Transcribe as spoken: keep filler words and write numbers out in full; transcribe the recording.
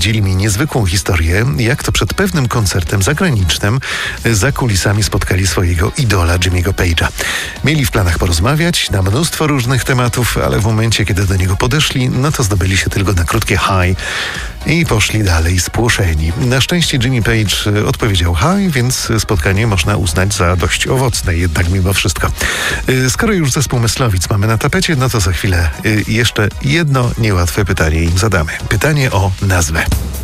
Dzieli mi niezwykłą historię, jak to przed pewnym koncertem zagranicznym za kulisami spotkali swojego idola Jimmy'ego Page'a. Mieli w planach porozmawiać na mnóstwo różnych tematów, ale w momencie, kiedy do niego podeszli, no to zdobyli się tylko na krótkie hi i poszli dalej spłoszeni. Na szczęście Jimmy Page odpowiedział hi, więc spotkanie można uznać za dość owocne, jednak mimo wszystko. Skoro już zespół Myslowic mamy na tapecie, no to za chwilę jeszcze jedno niełatwe pytanie im zadamy. Pytanie o nazwę.